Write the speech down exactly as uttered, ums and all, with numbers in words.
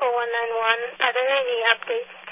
four one nine one. Are there any updates